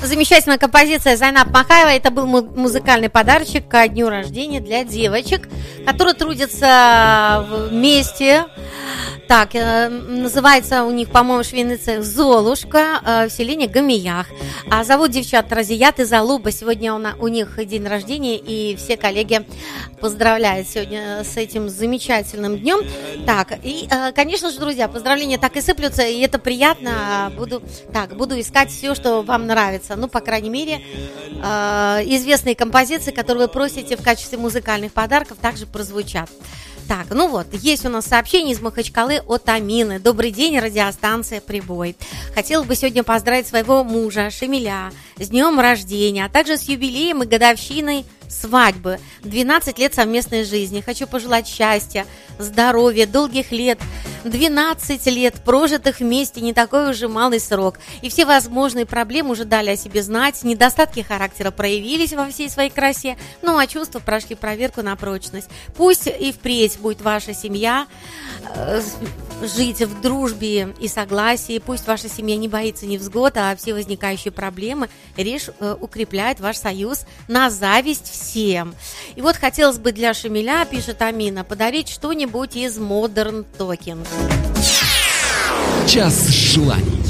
Замечательная композиция Зайнаб Махаева. Это был музыкальный подарочек ко дню рождения для девочек, которые трудятся вместе. Так, называется у них, по-моему, швейный цех «Золушка» в селении Гамиях. А зовут девчат Разият и Залуба. Сегодня у них день рождения, и все коллеги поздравляют сегодня с этим замечательным днем. Так, и, конечно же, друзья, поздравления так и сыплются, и это приятно. Буду искать все, что вам нравится. Ну, по крайней мере, известные композиции, которые вы просите в качестве музыкальных подарков, также прозвучат. Так, ну вот, есть у нас сообщение из Махачкалы от Амины. Добрый день, радиостанция «Прибой». Хотела бы сегодня поздравить своего мужа Шамиля с днем рождения, а также с юбилеем и годовщиной свадьбы. 12 лет совместной жизни. Хочу пожелать счастья, здоровья, долгих лет. 12 лет, прожитых вместе, не такой уже малый срок. И все возможные проблемы уже дали о себе знать. Недостатки характера проявились во всей своей красе. Ну, а чувства прошли проверку на прочность. Пусть и впредь будет ваша семья жить в дружбе и согласии. Пусть ваша семья не боится невзгод, а все возникающие проблемы укрепляет ваш союз на зависть всем. И вот хотелось бы для Шамиля, пишет Амина, подарить что-нибудь из Modern Talking. Час желаний.